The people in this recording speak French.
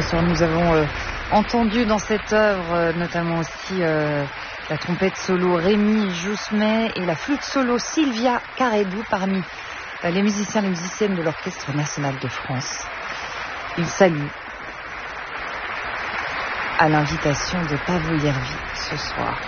soir, nous avons entendu dans cette œuvre notamment aussi la trompette solo Rémi Jousmet et la flûte solo Sylvia Caredou parmi les musiciens et les musiciennes de l'Orchestre National de France. Ils saluent à l'invitation de Pavo Yervi ce soir.